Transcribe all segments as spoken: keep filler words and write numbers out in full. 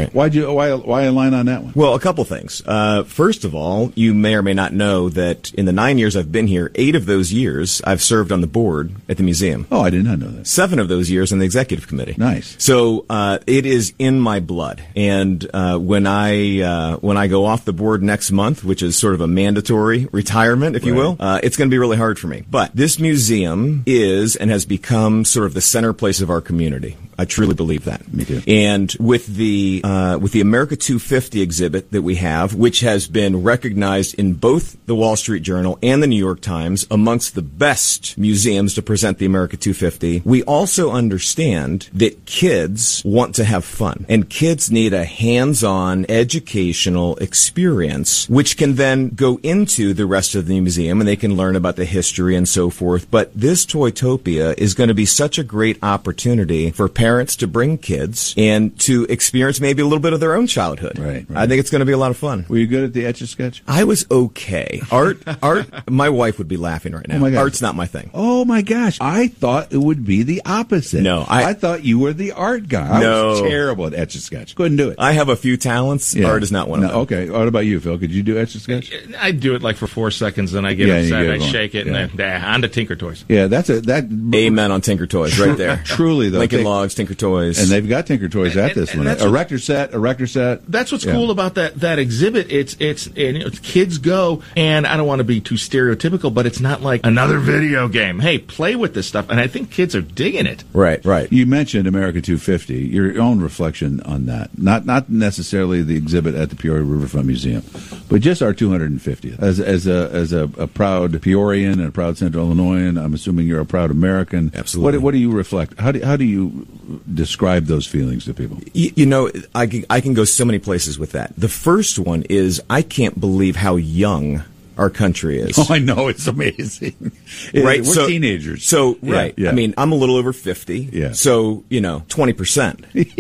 Right. Why'd you, why, why a line on that one? Well, a couple things. Uh, first of all, you may or may not know that in the nine years I've been here, eight of those years I've served on the board at the museum. Oh, I did not know that. Seven of those years in the executive committee. Nice. So uh, it is in my blood, and uh, when I uh, when I go off the board next month, which is sort of a mandatory retirement, if you Right. will, uh, it's going to be really hard for me. But this museum is and has become sort of the center place of our community. I truly believe that. Me too. And with the uh, with the America two fifty exhibit that we have, which has been recognized in both the Wall Street Journal and the New York Times amongst the best museums to present the America two fifty, we also understand that kids want to have fun, and kids need a hands-on educational experience, which can then go into the rest of the museum, and they can learn about the history and so forth. But this Toytopia is going to be such a great opportunity for parents parents to bring kids and to experience maybe a little bit of their own childhood. Right, right. I think it's going to be a lot of fun. Were you good at the Etch-a-Sketch? I was okay. Art, art. My wife would be laughing right now. Oh my gosh. Art's not my thing. Oh my gosh! I thought it would be the opposite. No, I- I thought you were the art guy. I No. was terrible at Etch-a-Sketch. Couldn't do it. I have a few talents. Yeah. Art is not one No, of them. Okay. What about you, Phil? Could you do Etch-a-Sketch? I do it like for four seconds, then I get Yeah, you upset, get I it going. shake it, Yeah. and then nah, on to Tinker Toys. Yeah, that's a that. Amen on Tinker Toys right there. Truly, though, Lincoln they- Logs, Tinker Toys. And they've got Tinker Toys at And- this and one. that's A what- Rector set, a Rector set. That's what's Yeah. cool about that that exhibit. It's it's and, you know, kids go, and I don't want to be too stereotypical, but it's not like another video game. Hey, play with this stuff, and I think kids are digging it. right, right. You mentioned America two fifty. Your own reflection on that, not not necessarily the exhibit at the Peoria Riverfront Museum, but just our two hundred fiftieth. As as a as a, a proud Peorian and a proud Central Illinoisan, I'm assuming you're a proud American. Absolutely. What what do you reflect? How do how do you describe those feelings to people? You, you know, I can, I can go so many places with that. The first one is I can't believe how young our country is. Oh, I know, it's amazing. Right, We're so, teenagers. So, Yeah, right. yeah. I mean, I'm a little over fifty. Yeah. So, you know, twenty percent.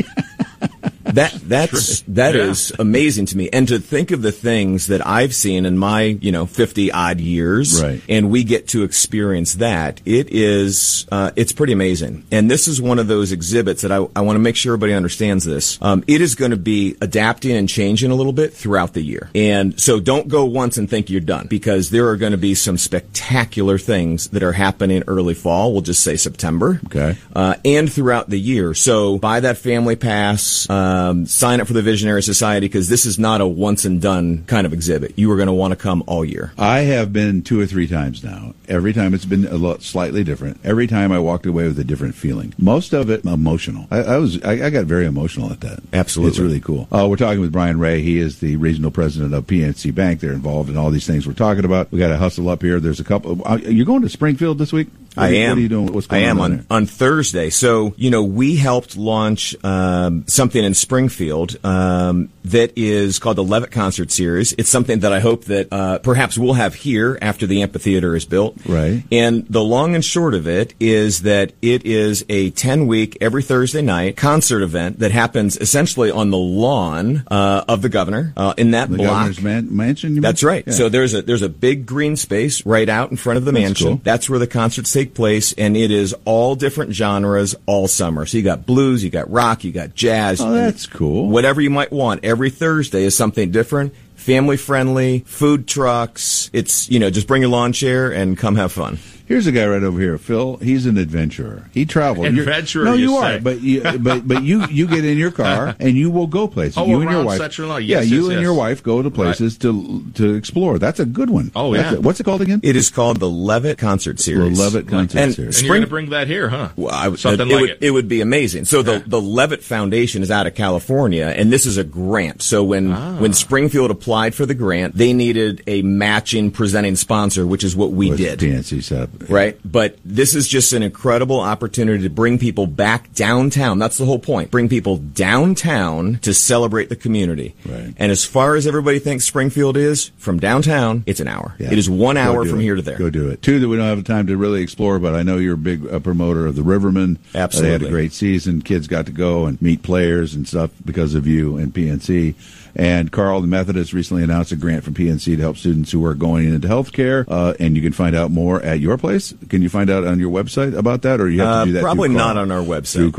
That that's that Yeah. is amazing to me, and to think of the things that I've seen in my you know fifty odd years, Right. and we get to experience that. It is uh, it's pretty amazing, and this is one of those exhibits that I, I want to make sure everybody understands this. Um, it is going to be adapting and changing a little bit throughout the year, and so don't go once and think you're done, because there are going to be some spectacular things that are happening early fall. We'll just say September, Okay. uh, and throughout the year. So buy that family pass. Um, sign up for the Visionary Society, because this is not a once and done kind of exhibit. You are going to want to come all year. I have been two or three times now. Every time it's been a lot slightly different. Every time I walked away with a different feeling. Most of it emotional. I, I was I, I got very emotional at that. Absolutely. It's really cool. Uh, we're talking with Brian Ray. He is the regional president of P N C Bank. They're involved in all these things we're talking about. We got to hustle up here. There's a couple. Uh, you're going to Springfield this week? What I are you- am. What are you doing? What's going I am on, on, there? on Thursday. So, you know, we helped launch um, something in Springfield um, that is called the Levitt Concert Series. It's something that I hope that uh, perhaps we'll have here after the amphitheater is built. Right. And the long and short of it is that it is a ten-week, every Thursday night concert event that happens essentially on the lawn uh, of the governor uh, in that The block. governor's man- mansion? You That's mean? right. Yeah. So there's a there's a big green space right out in front of the That's mansion. cool. That's where the concerts take place, and it is all different genres all summer. So you got blues, you got rock, you got jazz. Oh, that's cool. Whatever you might want. Every Thursday is something different. Family friendly, food trucks. It's, you know, just bring your lawn chair and come have fun. Here's a guy right over here, Phil. He's an adventurer. He travels. You're- Adventurer, No, you, you are. say. But you, but but you you get in your car and you will go places. Oh, you and your around wife. Central Illinois. Yeah, Yes, you yes, and yes. your wife go to places to to explore. That's a good one. Oh, That's yeah. a- what's it called again? It is called the Levitt Concert Series. The Levitt Concert And Series. And Spring- you're going to bring that here, huh? Well, I, would- Something it like would, it. it would be amazing. So the the Levitt Foundation is out of California, and this is a grant. So when Ah. when Springfield applied for the grant, they needed a matching presenting sponsor, which is what we What's did. P N C setup. Right? But this is just an incredible opportunity to bring people back downtown. That's the whole point. Bring people downtown to celebrate the community. Right. And as far as everybody thinks Springfield is, from downtown, it's an hour. Yeah. It is one Go hour do from it. here to there. Go do it. Two that we don't have time to really explore, but I know you're a big uh, promoter of the Rivermen. Uh, they had a Absolutely. great season. Kids got to go and meet players and stuff because of you and P N C. And Carl, the Methodist, recently announced a grant from P N C to help students who are going into healthcare. Uh, and you can find out more at your place. Can you find out on your website about that, or you have Uh, to do that probably through Carl? not on our website. Through Carl.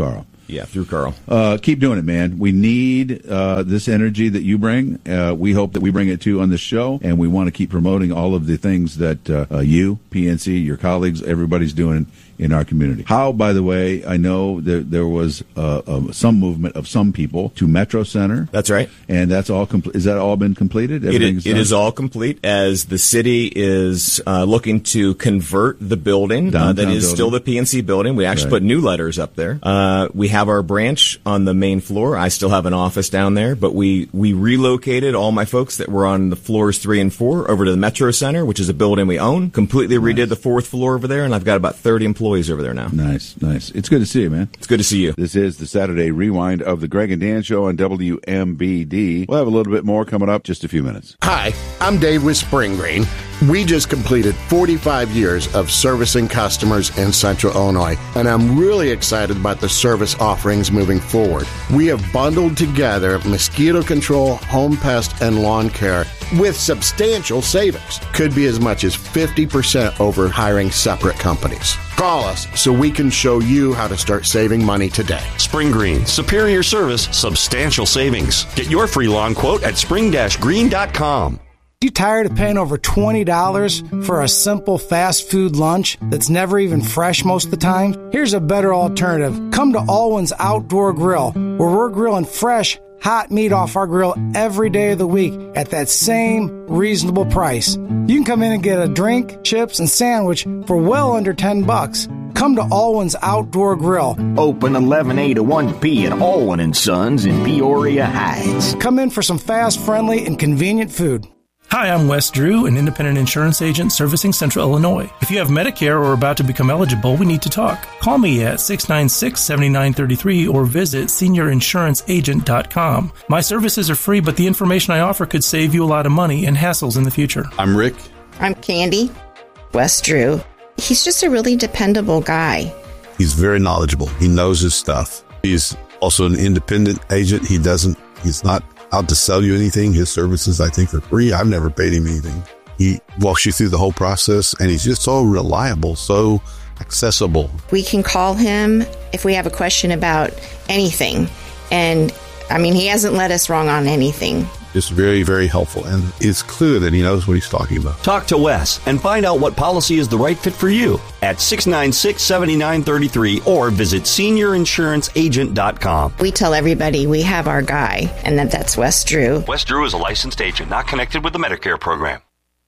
Yeah, through Carl. Uh, keep doing it, man. We need uh, this energy that you bring. Uh, we hope that we bring it to on the show, and we want to keep promoting all of the things that uh, uh, you, P N C, your colleagues, everybody's doing in our community. How, by the way, I know that there was uh, uh, some movement of some people to Metro Center. That's right. And that's all complete. Is that all been completed? It is, it is all complete, as the city is uh, looking to convert the building uh, that is building. Still the P N C building. We actually right. put new letters up there. Uh, we have our branch on the main floor. I still have an office down there, but we, we relocated all my folks that were on the floors three and four over to the Metro Center, which is a building we own. Completely redid nice. the fourth floor over there, and I've got about thirty employees over there now. Nice, nice. It's good to see you, man. It's good to see you. This is the Saturday Rewind of the Greg and Dan Show on W M B D. We'll have a little bit more coming up just a few minutes. Hi, I'm Dave with Spring Green. We just completed forty-five years of servicing customers in Central Illinois, and I'm really excited about the service offerings moving forward. We have bundled together mosquito control, home pest, and lawn care with substantial savings. Could be as much as fifty percent over hiring separate companies. Call us so we can show you how to start saving money today. Spring Green, superior service, substantial savings. Get your free lawn quote at spring green dot com. You tired of paying over twenty dollars for a simple fast food lunch that's never even fresh most of the time? Here's a better alternative. Come to Alwyn's Outdoor Grill, where we're grilling fresh, hot meat off our grill every day of the week at that same reasonable price. You can come in and get a drink, chips, and sandwich for well under ten bucks. Come to Alwyn's Outdoor Grill. Open eleven A to one P at Alwyn and Sons in Peoria Heights. Come in for some fast, friendly, and convenient food. Hi, I'm Wes Drew, an independent insurance agent servicing Central Illinois. If you have Medicare or are about to become eligible, we need to talk. Call me at six nine six, seven nine three three or visit senior insurance agent dot com. My services are free, but the information I offer could save you a lot of money and hassles in the future. I'm Rick. I'm Candy. Wes Drew. He's just a really dependable guy. He's very knowledgeable. He knows his stuff. He's also an independent agent. He doesn't, he's not out to sell you anything. His services, I think, are free. I've never paid him anything. He walks you through the whole process, and he's just so reliable, so accessible. We can call him if we have a question about anything. And, I mean, he hasn't led us wrong on anything. Just very, very helpful, and it's clear that he knows what he's talking about. Talk to Wes and find out what policy is the right fit for you at six nine six, seven nine three three or visit senior insurance agent dot com. We tell everybody we have our guy, and that that's Wes Drew. Wes Drew is a licensed agent, not connected with the Medicare program.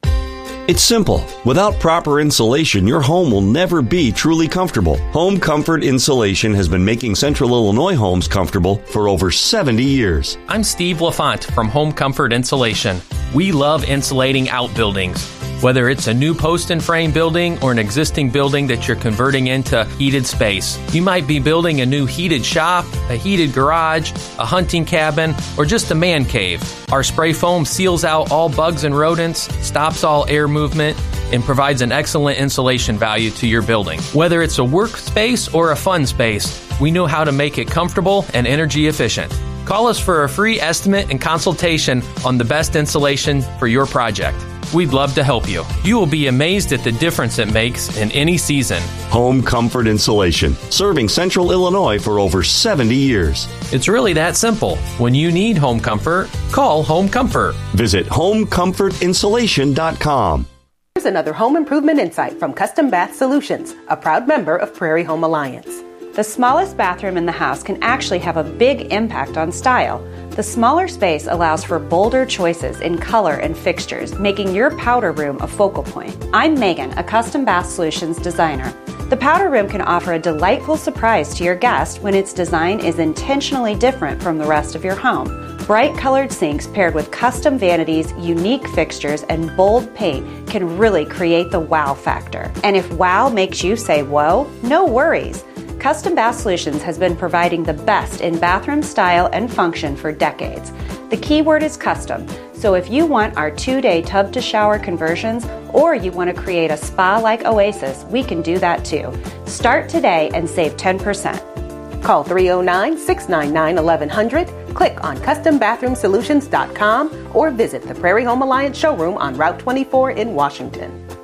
It's simple. Without proper insulation, your home will never be truly comfortable. Home Comfort Insulation has been making Central Illinois homes comfortable for over seventy years. I'm Steve LaFont from Home Comfort Insulation. We love insulating outbuildings. Whether it's a new post and frame building or an existing building that you're converting into heated space. You might be building a new heated shop, a heated garage, a hunting cabin, or just a man cave. Our spray foam seals out all bugs and rodents, stops all air movement, and provides an excellent insulation value to your building. Whether it's a workspace or a fun space, we know how to make it comfortable and energy efficient. Call us for a free estimate and consultation on the best insulation for your project. We'd love to help you. You will be amazed at the difference it makes in any season. Home Comfort Insulation, serving Central Illinois for over seventy years. It's really that simple. When you need home comfort, call Home Comfort. Visit home comfort insulation dot com. Here's another home improvement insight from Custom Bath Solutions, a proud member of Prairie Home Alliance. The smallest bathroom in the house can actually have a big impact on style. The smaller space allows for bolder choices in color and fixtures, making your powder room a focal point. I'm Megan, a Custom Bath Solutions designer. The powder room can offer a delightful surprise to your guest when its design is intentionally different from the rest of your home. Bright colored sinks paired with custom vanities, unique fixtures, and bold paint can really create the wow factor. And if wow makes you say whoa, no worries. Custom Bath Solutions has been providing the best in bathroom style and function for decades. The key word is custom, so if you want our two-day tub-to-shower conversions or you want to create a spa-like oasis, we can do that too. Start today and save ten percent. Call three oh nine, six nine nine, eleven hundred, click on custom bathroom solutions dot com, or visit the Prairie Home Alliance showroom on Route twenty-four in Washington.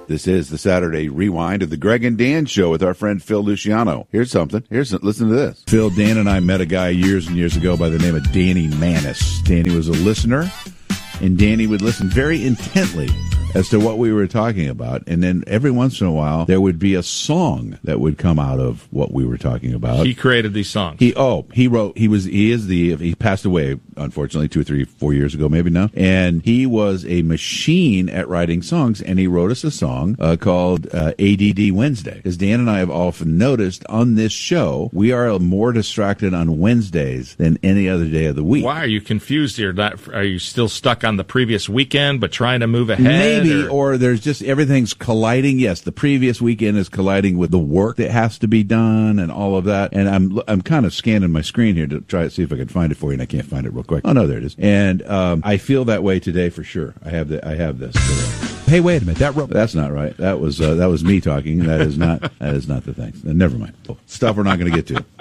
This is the Saturday Rewind of the Greg and Dan Show with our friend Phil Luciano. Here's something. Here's listen to this. Phil, Dan and I met a guy years and years ago by the name of Danny Manis. Danny was a listener, and Danny would listen very intently as to what we were talking about. And then every once in a while, there would be a song that would come out of what we were talking about. He created these songs. He oh he wrote he was he is the he passed away unfortunately two or three four years ago maybe now, and he was a machine at writing songs, and he wrote us a song uh, called uh, A D D Wednesday. Because Dan and I have often noticed on this show we are more distracted on Wednesdays than any other day of the week. Why are you confused here? Not, are you still stuck on the previous weekend but trying to move ahead? Maybe. Or, or there's just everything's colliding. Yes, the previous weekend is colliding with the work that has to be done and all of that. And I'm I'm kind of scanning my screen here to try to see if I can find it for you, and I can't find it real quick. Oh no, there it is. And um, I feel that way today for sure. I have the I have this today. Hey, wait a minute. That ro- that's not right. That was uh, that was me talking. That is not that is not the thing. Never mind. Stuff we're not going to get to.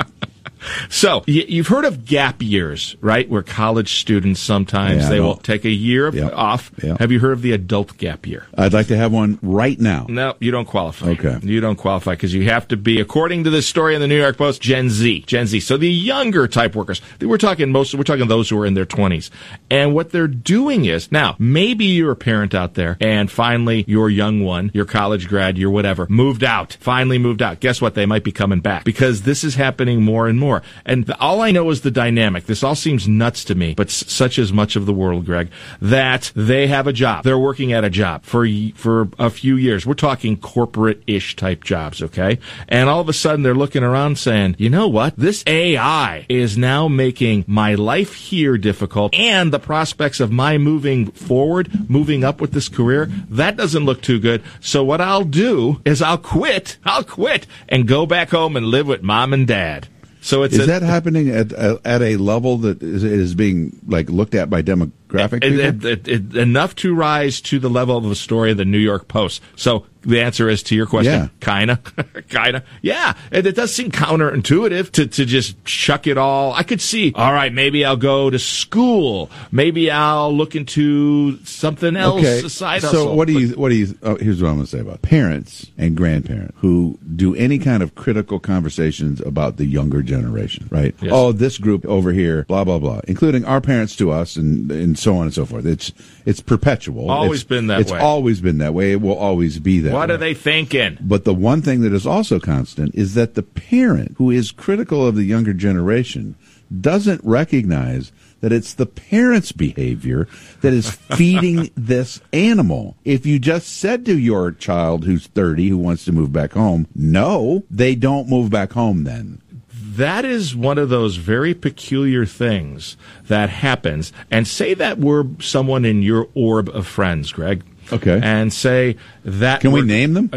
So, you've heard of gap years, right? Where college students sometimes, yeah, they will take a year yep. off. Yep. Have you heard of the adult gap year? I'd like to have one right now. No, you don't qualify. Okay. You don't qualify because you have to be, according to this story in the New York Post, Gen Z. Gen Z. So the younger type workers. We're talking most, we're talking those who are in their twenties. And what they're doing is, now, maybe you're a parent out there and finally your young one, your college grad, your whatever, moved out. Finally moved out. Guess what? They might be coming back because this is happening more and more. And the, all I know is the dynamic. This all seems nuts to me, but s- such is much of the world, Greg, that they have a job. They're working at a job for for a few years. We're talking corporate-ish type jobs, okay? And all of a sudden they're looking around saying, you know what? This A I is now making my life here difficult, and the prospects of my moving forward, moving up with this career, that doesn't look too good. So what I'll do is I'll quit. I'll quit and go back home and live with mom and dad. So it's is a, that happening at at a level that is, is being like looked at by demographic it, people? it, it, it, enough to rise to the level of a story of the New York Post. So the answer is to your question, yeah. kinda, kinda, yeah. And it does seem counterintuitive to to just chuck it all. I could see, all right, maybe I'll go to school, maybe I'll look into something else. Okay, a side so hustle. what do you what do you? Oh, here's what I'm going to say about it. Parents and grandparents who do any kind of critical conversations about the younger generation, right? Yes. Oh, this group over here, blah blah blah, including our parents to us, and and so on and so forth. It's it's perpetual. Always it's, been that it's way. It's always been that way. It will always be that. What way. are they thinking? But the one thing that is also constant is that the parent who is critical of the younger generation doesn't recognize that it's the parent's behavior that is feeding this animal. If you just said to your child who's thirty who wants to move back home, no, they don't move back home then. That is one of those very peculiar things that happens. And say that we're someone in your orb of friends, Greg. Okay. And say that. Can we name them?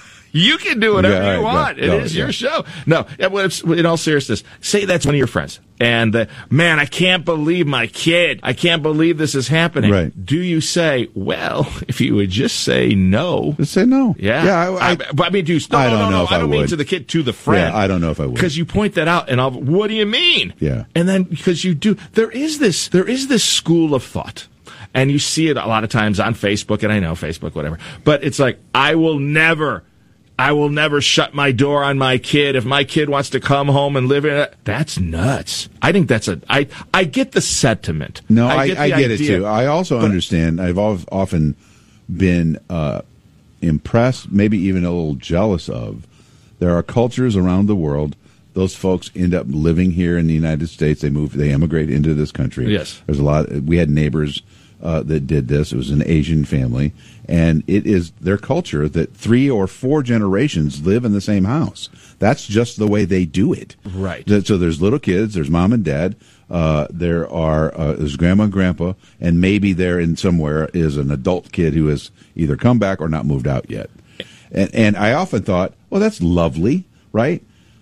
You can do whatever yeah, you right, want. go, It go, is yeah. your show. No, in all seriousness, say that's one of your friends. And, uh, man, I can't believe my kid. I can't believe this is happening. Right. Do you say, well, if you would just say no. Just say no. Yeah. Yeah, I, I, I, I mean, do you, no, I no, don't no, know no, if I I don't mean would. to the kid, to the friend. Yeah, I don't know if I would. Because you point that out, and I'll, what do you mean? Yeah. And then, because you do, there is this, there is this school of thought. And you see it a lot of times on Facebook, and I know Facebook, whatever. But it's like, I will never, I will never shut my door on my kid. If my kid wants to come home and live in it, that's nuts. I think that's a, I, I get the sentiment. No, I I, get, I the get idea, it too. I also but, understand. I've often been uh, impressed, maybe even a little jealous of. There are cultures around the world. Those folks end up living here in the United States. They move, they emigrate into this country. Yes. There's a lot. We had neighbors uh, that did this. It was an Asian family, and it is their culture that three or four generations live in the same house. That's just the way they do it. Right. So there's little kids. There's mom and dad. Uh, there are uh, there's grandma and grandpa, and maybe there in somewhere is an adult kid who has either come back or not moved out yet. And and I often thought, well, that's lovely, right?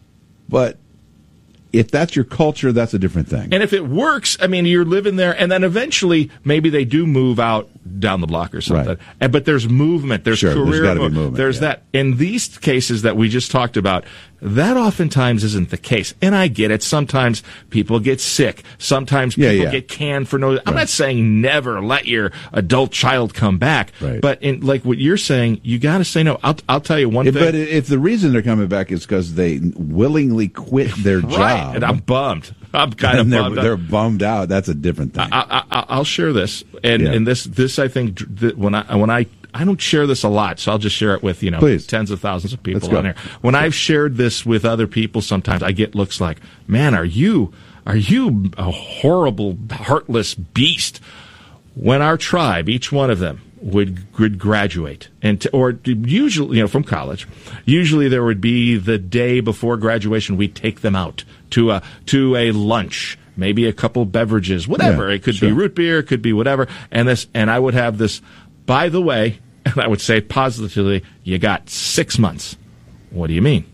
But if that's your culture, that's a different thing. And if it works, I mean, you're living there, and then eventually maybe they do move out down the block or something. Right. And, but there's movement, there's Sure, there's career, gotta be move, movement, there's yeah. that. In these cases that we just talked about, That oftentimes isn't the case. And I get it. Sometimes people get sick. Sometimes people Yeah, yeah. get canned for no... I'm not saying never let your adult child come back. Right. But in like what you're saying, you got to say no. I'll, I'll tell you one If- thing. But if the reason they're coming back is because they willingly quit their Right. job, And I'm bummed. I'm kind of and they're, bummed. they're bummed out. That's a different thing. I, I, I'll share this, and Yeah. and this this I think dr- that when I when I I don't share this a lot, so I'll just share it with you know Please. tens of thousands of Let's people go. on there. When I've shared this with other people, sometimes I get looks like, "Man, are you are you a horrible, heartless beast?" When our tribe, each one of them, would, would graduate, and to, or usually, you know, from college, usually there would be the day before graduation, we'd take them out to a to a lunch, maybe a couple beverages, whatever. Yeah, it could sure. be root beer, it could be whatever, and this, and I would have this. By the way, and I would say positively, you got six months. What do you mean?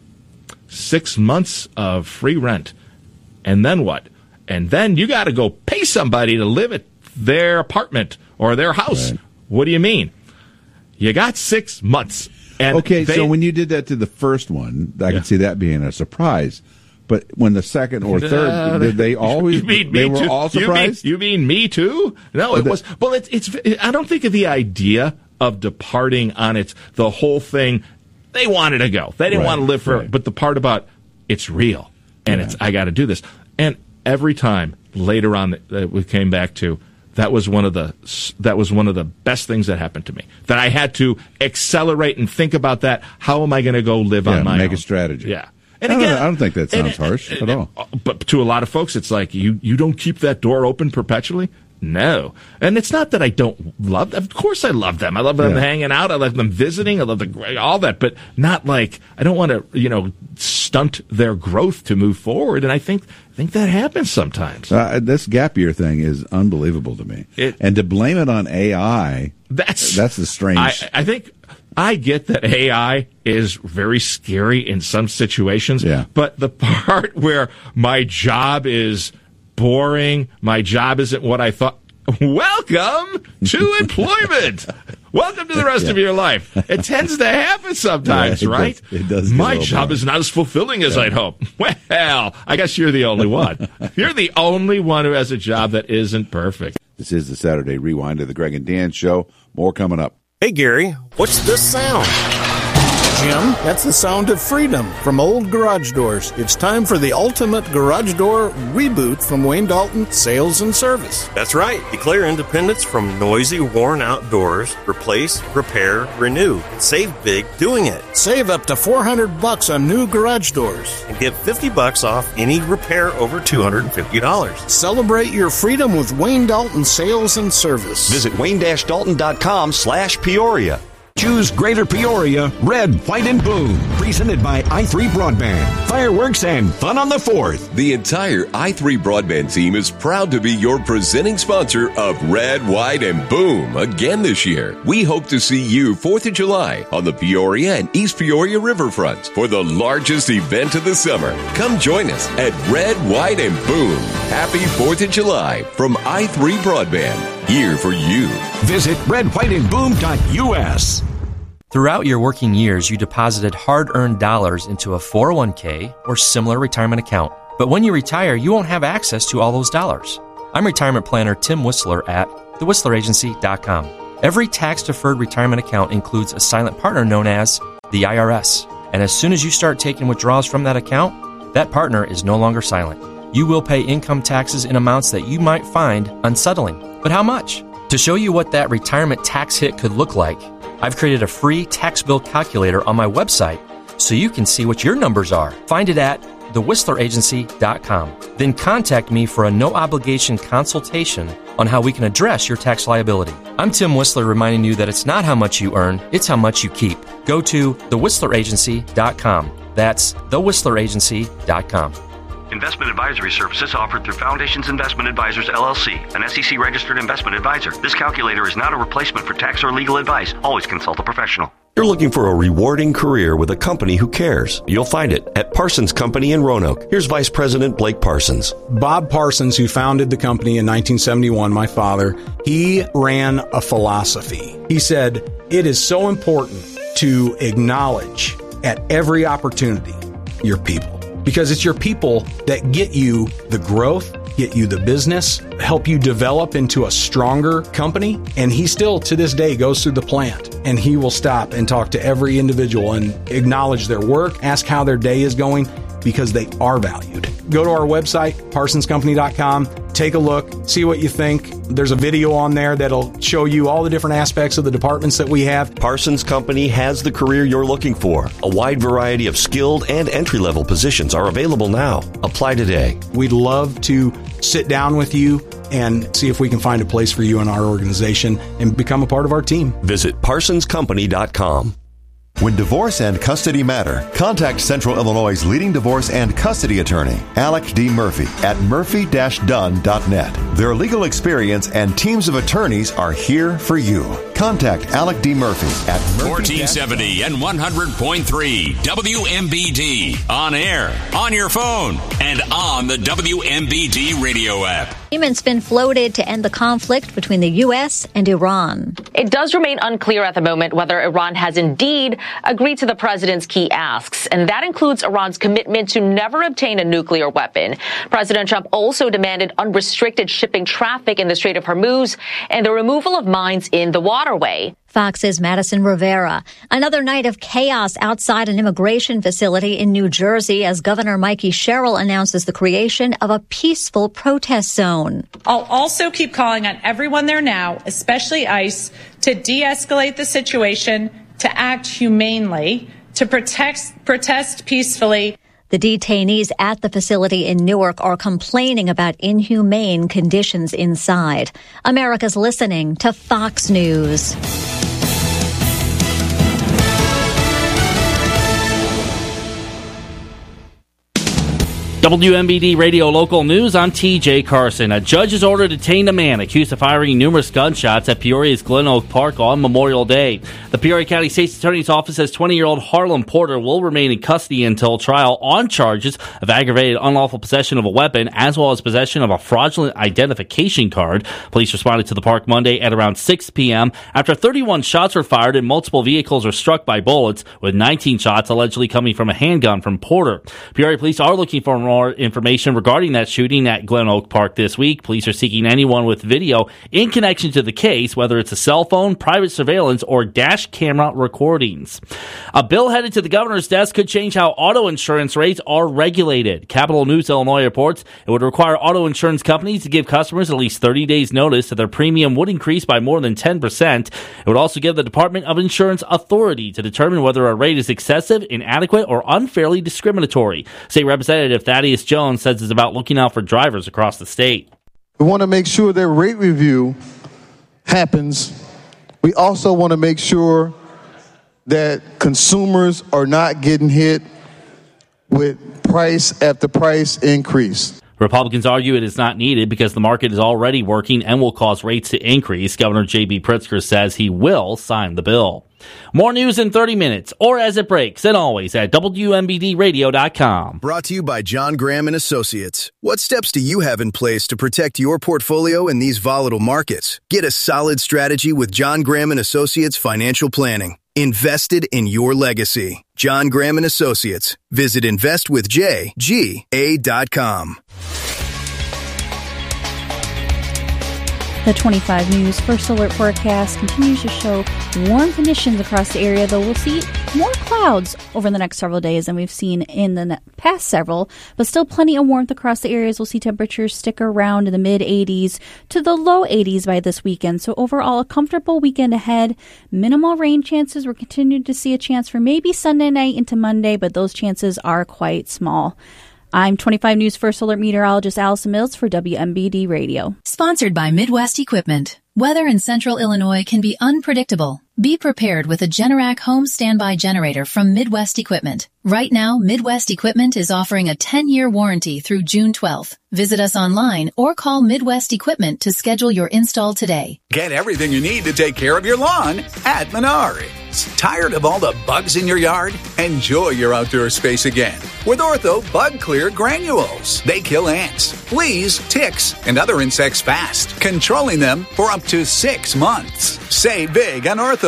Six months of free rent, and then what? And then you got to go pay somebody to live at their apartment or their house. Right. What do you mean? You got six months. And okay, they- so when you did that to the first one, I Yeah. can see that being a surprise. But when the second or third, Uh, did they always? You mean they me were too? all You mean- surprised. You mean, me too? No, it the- was. Well, it's. It's. I don't think of the idea of departing on its the whole thing. They wanted to go. They didn't Right, want to live for. right. But the part about it's real and Yeah. it's. I got to do this. And every time later on that, that we came back to. That was one of the that was one of the best things that happened to me. That I had to accelerate and think about that. How am I going to go live Yeah, on my make own? a strategy. Yeah. I don't, I don't think that sounds and- harsh and- at all. But to a lot of folks, it's like you you don't keep that door open perpetually. No, and it's not that I don't love them. Of course, I love them. I love them Yeah. hanging out. I love them visiting. I love the all that, but not like I don't want to you know stunt their growth to move forward. And I think I think that happens sometimes. Uh, this gap year thing is unbelievable to me, It- and to blame it on A I. That's that's the strange. I, I think I get that A I is very scary in some situations. Yeah. But the part where my job is boring, my job isn't what I thought. Welcome to employment. Welcome to the rest Yeah. of your life. It tends to happen sometimes, Yeah, it right? does- it does get a My little job boring. is not as fulfilling as I'd hope. Well, I guess you're the only one. You're the only one who has a job that isn't perfect. This is the Saturday Rewind of the Greg and Dan Show. More coming up. Hey, Gary, what's this sound? Jim, that's the sound of freedom from old garage doors. It's time for the ultimate garage door reboot from Wayne Dalton Sales and Service. That's right. Declare independence from noisy, worn-out doors. Replace, repair, renew. Save big doing it. Save up to four hundred bucks on new garage doors. And get fifty bucks off any repair over two hundred fifty dollars. Celebrate your freedom with Wayne Dalton Sales and Service. Visit wayne dash dalton dot com slash Peoria. Choose Greater Peoria, Red, White, and Boom. Presented by i three Broadband. Fireworks and fun on the fourth. The entire i three Broadband team is proud to be your presenting sponsor of Red, White, and Boom again this year. We hope to see you fourth of July on the Peoria and East Peoria riverfronts for the largest event of the summer. Come join us at Red, White, and Boom. Happy fourth of July from i three Broadband. Here for you. Visit red white and boom dot u s. Throughout your working years, you deposited hard-earned dollars into a four oh one k or similar retirement account. But when you retire, you won't have access to all those dollars. I'm retirement planner Tim Whistler at the whistler agency dot com. Every tax-deferred retirement account includes a silent partner known as the I R S. And as soon as you start taking withdrawals from that account, that partner is no longer silent. You will pay income taxes in amounts that you might find unsettling. But how much? To show you what that retirement tax hit could look like, I've created a free tax bill calculator on my website so you can see what your numbers are. Find it at the whistler agency dot com. Then contact me for a no-obligation consultation on how we can address your tax liability. I'm Tim Whistler reminding you that it's not how much you earn, it's how much you keep. Go to the whistler agency dot com. That's the whistler agency dot com. Investment advisory services offered through Foundations Investment Advisors, L L C, an S E C-registered investment advisor. This calculator is not a replacement for tax or legal advice. Always consult a professional. You're looking for a rewarding career with a company who cares. You'll find it at Parsons Company in Roanoke. Here's Vice President Blake Parsons. Bob Parsons, who founded the company in nineteen seventy-one, my father, he ran a philosophy. He said, it is so important to acknowledge at every opportunity your people. Because it's your people that get you the growth, get you the business, help you develop into a stronger company. And he still, to this day, goes through the plant and he will stop and talk to every individual and acknowledge their work, ask how their day is going, because they are valued. Go to our website, parsons company dot com, take a look, see what you think. There's a video on there that'll show you all the different aspects of the departments that we have. Parsons Company has the career you're looking for. A wide variety of skilled and entry-level positions are available now. Apply today. We'd love to sit down with you and see if we can find a place for you in our organization and become a part of our team. Visit parsons company dot com. When divorce and custody matter, contact Central Illinois' leading divorce and custody attorney, Alec D. Murphy, at murphy dash dunn dot net. Their legal experience and teams of attorneys are here for you. Contact Alec D. Murphy at fourteen seventy and one hundred point three W M B D. On air, on your phone, and on the W M B D radio app. Agreement's been floated to end the conflict between the U S and Iran. It does remain unclear at the moment whether Iran has indeed agreed to the president's key asks, and that includes Iran's commitment to never obtain a nuclear weapon. President Trump also demanded unrestricted shipping traffic in the Strait of Hormuz and the removal of mines in the waterway. Fox's Madison Rivera. Another night of chaos outside an immigration facility in New Jersey as Governor Mikey Sherrill announces the creation of a peaceful protest zone. I'll also keep calling on everyone there now, especially ICE, to de-escalate the situation, to act humanely, to protect, protest peacefully. The detainees at the facility in Newark are complaining about inhumane conditions inside. America's listening to Fox News. W M B D Radio Local News, I'm T J Carson. A judge has ordered to detain a man accused of firing numerous gunshots at Peoria's Glen Oak Park on Memorial Day. The Peoria County State's Attorney's Office says twenty-year-old Harlem Porter will remain in custody until trial on charges of aggravated unlawful possession of a weapon as well as possession of a fraudulent identification card. Police responded to the park Monday at around six p.m. after thirty-one shots were fired and multiple vehicles were struck by bullets, with nineteen shots allegedly coming from a handgun from Porter. Peoria police are looking for more information regarding that shooting at Glen Oak Park this week. Police are seeking anyone with video in connection to the case, whether it's a cell phone, private surveillance, or dash camera recordings. A bill headed to the governor's desk could change how auto insurance rates are regulated. Capital News Illinois reports it would require auto insurance companies to give customers at least thirty days notice that their premium would increase by more than ten percent. It would also give the Department of Insurance authority to determine whether a rate is excessive, inadequate, or unfairly discriminatory. State Representative Thaddeus Jones says it's about looking out for drivers across the state. We want to make sure that rate review happens. We also want to make sure that consumers are not getting hit with price after price increase. Republicans argue it is not needed because the market is already working and will cause rates to increase. Governor J B. Pritzker says he will sign the bill. More news in thirty minutes or as it breaks, and always at W M B D radio dot com. Brought to you by John Graham and Associates. What steps do you have in place to protect your portfolio in these volatile markets? Get a solid strategy with John Graham and Associates Financial Planning. Invested in your legacy. John Graham and Associates. Visit invest with j g a dot com. The twenty-five News First Alert forecast continues to show warm conditions across the area, though we'll see more clouds over the next several days than we've seen in the past several, but still plenty of warmth across the areas. We'll see temperatures stick around in the mid eighties to the low eighties by this weekend. So overall, a comfortable weekend ahead. Minimal rain chances. We're continuing to see a chance for maybe Sunday night into Monday, but those chances are quite small. I'm twenty-five News First Alert meteorologist Allison Mills for W M B D Radio. Sponsored by Midwest Equipment. Weather in central Illinois can be unpredictable. Be prepared with a Generac home standby generator from Midwest Equipment. Right now, Midwest Equipment is offering a ten-year warranty through June twelfth. Visit us online or call Midwest Equipment to schedule your install today. Get everything you need to take care of your lawn at Menards. Tired of all the bugs in your yard? Enjoy your outdoor space again with Ortho Bug Clear Granules. They kill ants, fleas, ticks, and other insects fast, controlling them for up to six months. Save big on Ortho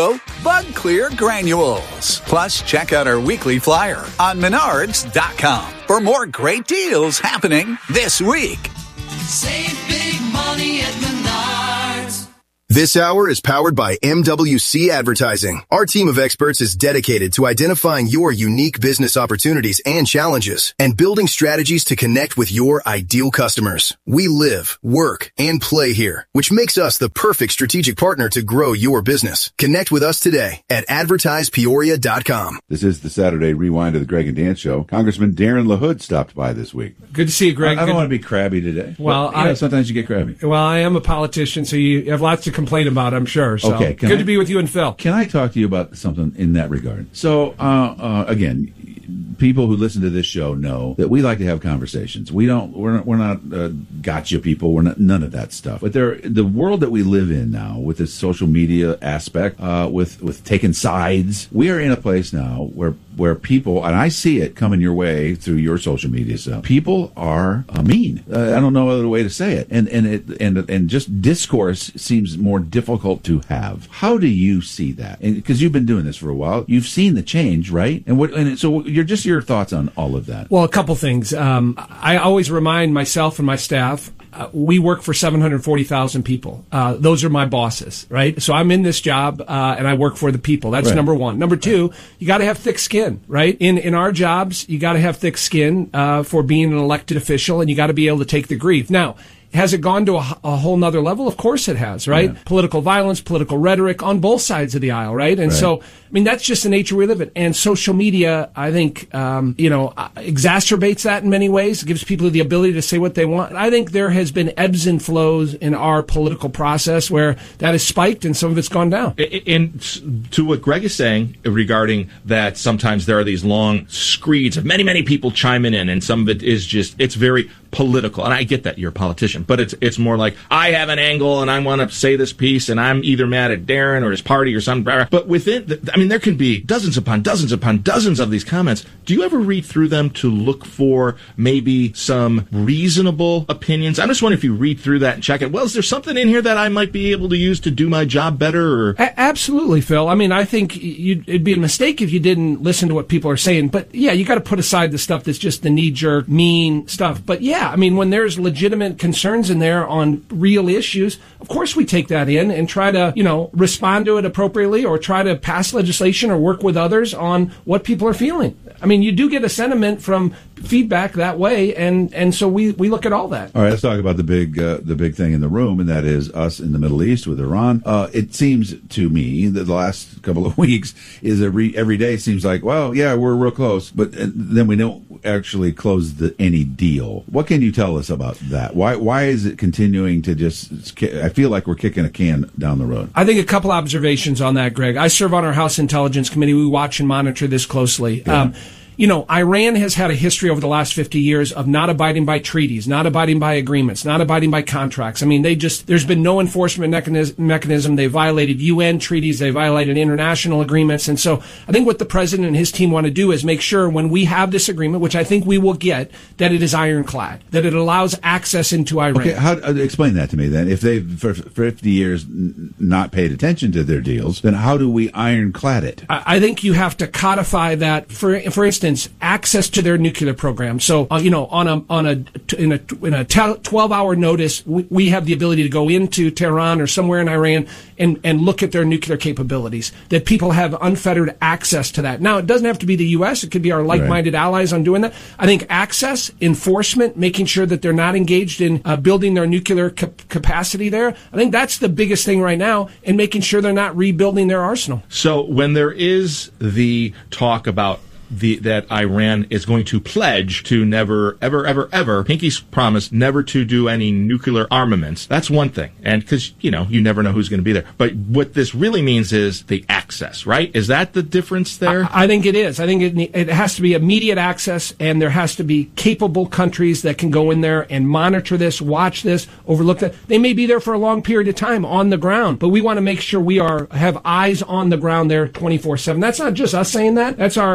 Bug Clear Granules. Plus, check out our weekly flyer on menards dot com for more great deals happening this week. Save big money at Menards. This hour is powered by M W C Advertising. Our team of experts is dedicated to identifying your unique business opportunities and challenges and building strategies to connect with your ideal customers. We live, work, and play here, which makes us the perfect strategic partner to grow your business. Connect with us today at advertise peoria dot com. This is the Saturday Rewind of the Greg and Dan Show. Congressman Darren LaHood stopped by this week. Good to see you, Greg. I, I don't Good. want to be crabby today. Well, but, you know, I, sometimes you get crabby. Well, I am a politician, so you have lots to complain about, I'm sure. So. Okay, good I, to be with you and Phil. Can I talk to you about something in that regard? So, uh, uh, again, people who listen to this show know that we like to have conversations. We don't. We're not. We're not uh, gotcha people. We're not none of that stuff. But there, the world that we live in now, with this social media aspect, uh, with with taking sides, we are in a place now where where people, and I see it coming your way through your social media stuff. People are uh, mean. Uh, I don't know other way to say it. And and it and and just discourse seems more difficult to have. How do you see that? Because you've been doing this for a while, you've seen the change, right? And what? And so, you're just your thoughts on all of that. Well, a couple things. Um, I always remind myself and my staff. Uh, we work for seven hundred forty thousand people. Uh, those are my bosses, right? So I'm in this job, uh, and I work for the people. That's right. number one. Number two, right. You got to have thick skin, right? In in our jobs, you got to have thick skin uh, for being an elected official, and you got to be able to take the grief. Now, has it gone to a, a whole nother level? Of course it has, right? Yeah. Political violence, political rhetoric on both sides of the aisle, right? And right. so, I mean, that's just the nature we live in. And social media, I think, um, you know, exacerbates that in many ways. It gives people the ability to say what they want. I think there has been ebbs and flows in our political process where that has spiked and some of it's gone down. And to what Greg is saying regarding that sometimes there are these long screeds of many, many people chiming in, and some of it is just, it's very political. And I get that you're a politician, but it's it's more like, I have an angle and I want to say this piece and I'm either mad at Darren or his party or something. But within, the, I mean, there can be dozens upon dozens upon dozens of these comments. Do you ever read through them to look for maybe some reasonable opinions? I'm just wondering if you read through that and check it. Well, is there something in here that I might be able to use to do my job better? Or? A- absolutely, Phil. I mean, I think you'd, it'd be a mistake if you didn't listen to what people are saying. But yeah, you got to put aside the stuff that's just the knee-jerk, mean stuff. But yeah, I mean, when there's legitimate concerns in there on real issues, of course we take that in and try to, you know, respond to it appropriately or try to pass legislation or work with others on what people are feeling. I mean, you do get a sentiment from feedback that way, and, and so we, we look at all that. All right, let's talk about the big uh, the big thing in the room, and that is us in the Middle East with Iran. Uh, it seems to me that the last couple of weeks is every every day seems like, well, yeah, we're real close, but then we don't actually close the, any deal. What can you tell us about that? Why why is it continuing to just? I feel like we're kicking a can down the road. I think a couple observations on that, Greg. I serve on our House Intelligence Committee. We watch and monitor this closely. Yeah. Um, You know, Iran has had a history over the last fifty years of not abiding by treaties, not abiding by agreements, not abiding by contracts. I mean, they just, there's been no enforcement mechanism. mechanism. They violated U N treaties. They violated international agreements. And so I think what the president and his team want to do is make sure when we have this agreement, which I think we will get, that it is ironclad, that it allows access into Iran. Okay, how, uh, explain that to me then. If they've for fifty years n- not paid attention to their deals, then how do we ironclad it? I, I think you have to codify that. For, for instance, access to their nuclear program. So, uh, you know, on a on a in a in a twelve-hour notice, we, we have the ability to go into Tehran or somewhere in Iran and and look at their nuclear capabilities. That people have unfettered access to that. Now, it doesn't have to be the U S. It could be our like-minded right. allies on doing that. I think access, enforcement, making sure that they're not engaged in uh, building their nuclear cap- capacity there. I think that's the biggest thing right now, and making sure they're not rebuilding their arsenal. So, when there is the talk about The, that Iran is going to pledge to never, ever, ever, ever, Pinky's promise never to do any nuclear armaments. That's one thing. And because, you know, you never know who's going to be there. But what this really means is the access, right? Is that the difference there? I, I think it is. I think it, it has to be immediate access, and there has to be capable countries that can go in there and monitor this, watch this, overlook that. They may be there for a long period of time on the ground, but we want to make sure we are have eyes on the ground there twenty-four seven. That's not just us saying that. That's our, our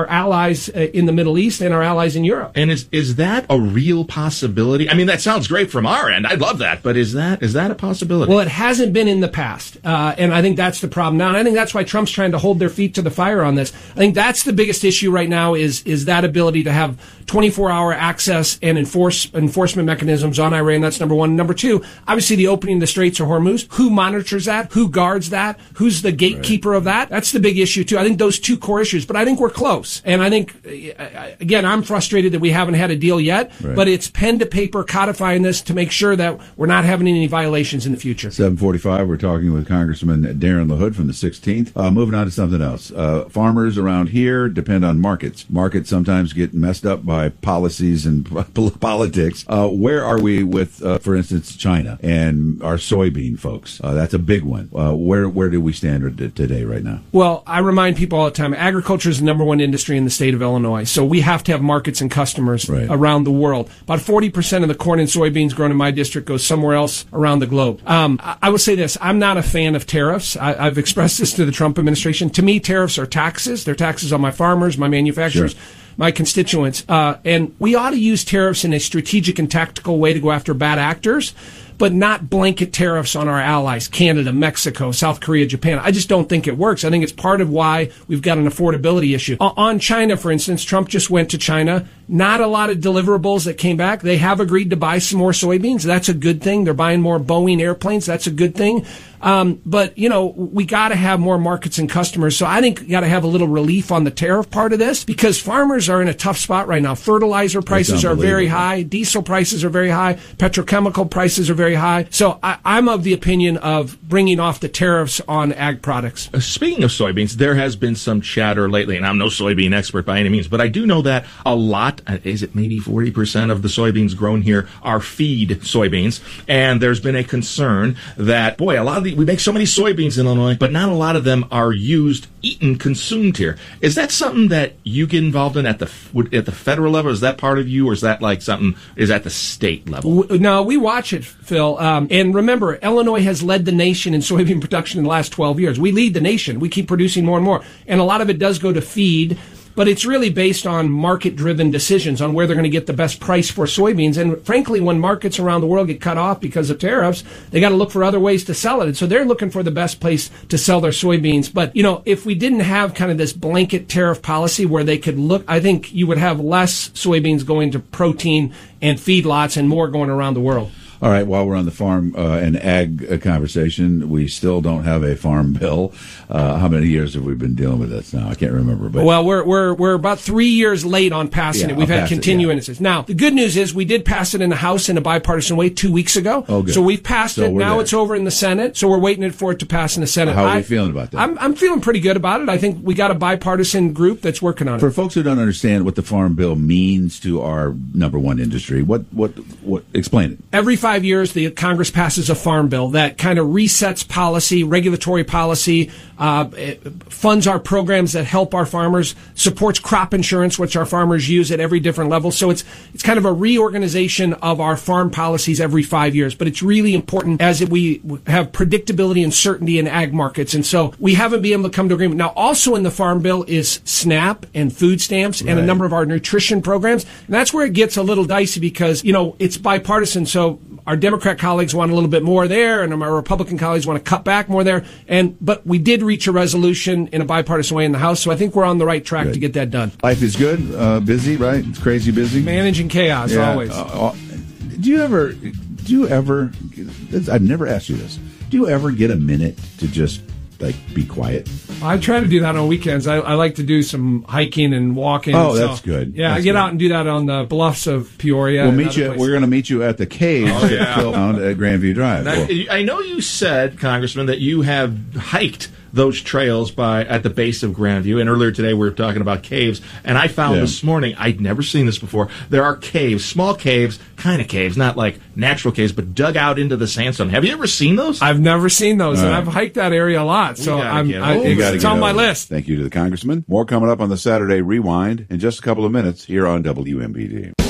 allies uh, in the Middle East and our allies in Europe. And is is that a real possibility? I mean, that sounds great from our end. I'd love that, but is that is that a possibility? Well, it hasn't been in the past, uh, and I think that's the problem now. And I think that's why Trump's trying to hold their feet to the fire on this. I think that's the biggest issue right now is is that ability to have twenty-four hour access and enforce enforcement mechanisms on Iran. That's number one. Number two, obviously the opening of the Straits of Hormuz. Who monitors that? Who guards that? Who's the gatekeeper right. of that? That's the big issue too. I think those two core issues, but I think we're close. And I think, again, I'm frustrated that we haven't had a deal yet, right. but it's pen to paper codifying this to make sure that we're not having any violations in the future. seven forty-five, we're talking with Congressman Darren LaHood from the sixteenth. Uh, moving on to something else. Uh, farmers around here depend on markets. Markets sometimes get messed up by policies and politics. Uh, where are we with, uh, for instance, China and our soybean folks? Uh, that's a big one. Uh, where where do we stand today right now? Well, I remind people all the time, agriculture is the number one industry in the state of Illinois. So we have to have markets and customers right. around the world. About forty percent of the corn and soybeans grown in my district goes somewhere else around the globe. Um, I, I will say this. I'm not a fan of tariffs. I, I've expressed this to the Trump administration. To me, tariffs are taxes. They're taxes on my farmers, my manufacturers. Sure. My constituents. Uh, and we ought to use tariffs in a strategic and tactical way to go after bad actors, but not blanket tariffs on our allies, Canada, Mexico, South Korea, Japan. I just don't think it works. I think it's part of why we've got an affordability issue. O- on China, for instance, Trump just went to China. Not a lot of deliverables that came back. They have agreed to buy some more soybeans. That's a good thing. They're buying more Boeing airplanes. That's a good thing. Um, but, you know, we got to have more markets and customers. So I think you got to have a little relief on the tariff part of this because farmers are in a tough spot right now. Fertilizer prices are very high. Diesel prices are very high. Petrochemical prices are very high. So I, I'm of the opinion of bringing off the tariffs on ag products. Uh, speaking of soybeans, there has been some chatter lately, and I'm no soybean expert by any means, but I do know that a lot, is it maybe forty percent of the soybeans grown here are feed soybeans. And there's been a concern that, boy, a lot of the we make so many soybeans in Illinois, but not a lot of them are used, eaten, consumed here. Is that something that you get involved in at the at the federal level? Is that part of you, or is that like something is at the state level? No, we watch it, Phil. Um, and remember, Illinois has led the nation in soybean production in the last twelve years. We lead the nation. We keep producing more and more. And a lot of it does go to feed. But it's really based on market-driven decisions on where they're going to get the best price for soybeans. And frankly, when markets around the world get cut off because of tariffs, they got to look for other ways to sell it. And so they're looking for the best place to sell their soybeans. But, you know, if we didn't have kind of this blanket tariff policy where they could look, I think you would have less soybeans going to protein and feedlots and more going around the world. All right, while we're on the farm uh, and ag uh, conversation, we still don't have a farm bill. Uh, how many years have we been dealing with this now? I can't remember. But well, we're we're we're about three years late on passing yeah, it. We've I'll had continuances. It, yeah. Now, the good news is we did pass it in the House in a bipartisan way two weeks ago. Oh, good. So we've passed so it. Now there. It's over in the Senate. So we're waiting for it to pass in the Senate. How are I, you feeling about that? I'm I'm feeling pretty good about it. I think we got a bipartisan group that's working on it. For folks who don't understand what the farm bill means to our number one industry, what what what? Explain it. Every five years, the Congress passes a farm bill that kind of resets policy, regulatory policy, uh, funds our programs that help our farmers, supports crop insurance, which our farmers use at every different level. So it's it's kind of a reorganization of our farm policies every five years. But it's really important as we have predictability and certainty in ag markets. And so we haven't been able to come to agreement. Now, also in the farm bill is SNAP and food stamps right. and a number of our nutrition programs. And that's where it gets a little dicey because, you know, it's bipartisan. So our Democrat colleagues want a little bit more there, and our Republican colleagues want to cut back more there. And but we did reach a resolution in a bipartisan way in the House, so I think we're on the right track good. to get that done. Life is good, uh, busy, right? It's crazy busy. Managing chaos yeah. always. Uh, do you ever? Do you ever? I've never asked you this. Do you ever get a minute to just like be quiet? I try to do that on weekends. I, I like to do some hiking and walking. Oh, so, that's good. Yeah, that's I get good. out and do that on the bluffs of Peoria. We'll meet you. Places. We're going to meet you at the cave oh, yeah. at Grandview Drive. Now, well, I know you said, Congressman, that you have hiked those trails by at the base of Grandview. And earlier today we were talking about caves. And I found yeah. this morning, I'd never seen this before, there are caves, small caves, kind of caves, not like natural caves, but dug out into the sandstone. Have you ever seen those? I've never seen those, All and right. I've hiked that area a lot. So I'm, I, it's, it's on my list. Thank you to the Congressman. More coming up on the Saturday Rewind in just a couple of minutes here on W M B D.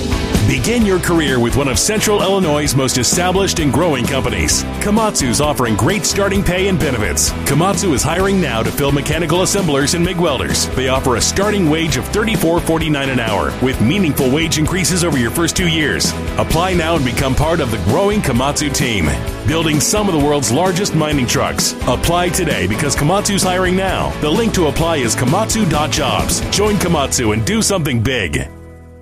Begin your career with one of Central Illinois' most established and growing companies. Komatsu's offering great starting pay and benefits. Komatsu is hiring now to fill mechanical assemblers and MIG welders. They offer a starting wage of thirty-four forty-nine an hour with meaningful wage increases over your first two years. Apply now and become part of the growing Komatsu team, building some of the world's largest mining trucks. Apply today because Komatsu's hiring now. The link to apply is komatsu dot jobs. Join Komatsu and do something big.